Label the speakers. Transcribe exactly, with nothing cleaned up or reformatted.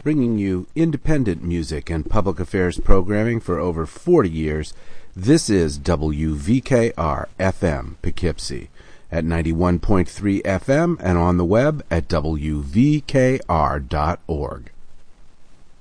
Speaker 1: bringing you independent music and public affairs programming for over forty years. This is W V K R F M Poughkeepsie at ninety-one point three F M and on the web at W V K R dot org.